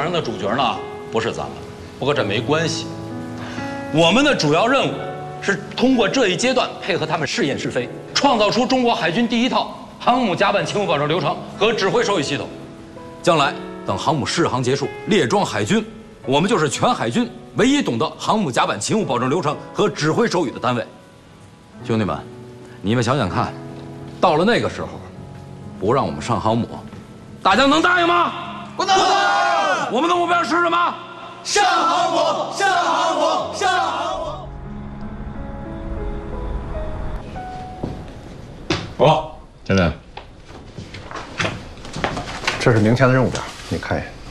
上的主角呢，不是咱们，不过这没关系。我们的主要任务是通过这一阶段配合他们试验试飞，创造出中国海军第一套航母甲板勤务保证流程和指挥手语系统。将来等航母试航结束，列装海军，我们就是全海军唯一懂得航母甲板勤务保证流程和指挥手语的单位。兄弟们，你们想想看，到了那个时候，不让我们上航母，大家能答应吗？ 不能！ 我们的目标是什么？ 上航母！上航母！上航母！ 好，现在，这是明天的任务表，你看一眼。